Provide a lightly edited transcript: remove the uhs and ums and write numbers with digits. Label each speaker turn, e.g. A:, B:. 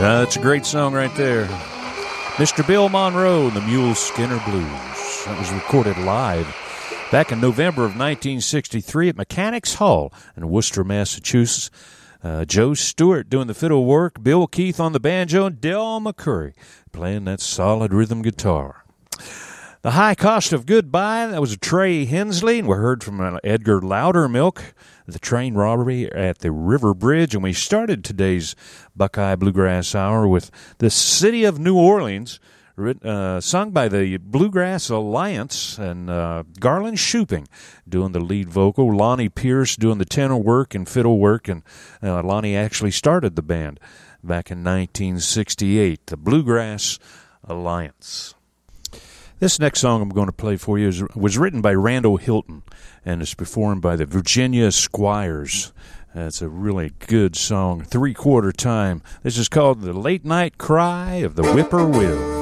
A: That's a great song right there. Mr. Bill Monroe and the Mule Skinner Blues. That was recorded live back in November of 1963 at Mechanics Hall in Worcester, Massachusetts. Joe Stewart doing the fiddle work, Bill Keith on the banjo, and Del McCurry playing that solid rhythm guitar. The High Cost of Goodbye, that was a Trey Hensley, and we heard from Edgar Loudermilk, the train robbery at the River Bridge, and we started today's Buckeye Bluegrass Hour with The City of New Orleans, sung by the Bluegrass Alliance, and Garland Shuping doing the lead vocal, Lonnie Pierce doing the tenor work and fiddle work, and Lonnie actually started the band back in 1968, the Bluegrass Alliance. This next song I'm going to play for you was written by Randall Hilton and is performed by the Virginia Squires. It's a really good song, 3/4 time. This is called The Late Night Cry of the Whippoorwill.